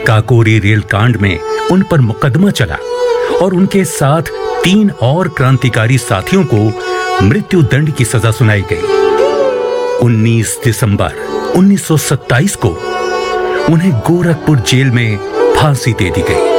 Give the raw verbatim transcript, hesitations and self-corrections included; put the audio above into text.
Kakori rail कांड में उन पर मुकदमा चला और उनके साथ तीन और क्रांतिकारी साथियों को मृत्यु दंड की सजा सुनाई गई। उन्नीस दिसंबर उन्नीस सौ सत्ताईस को उन्हें गोरखपुर जेल में फांसी दे दी गई।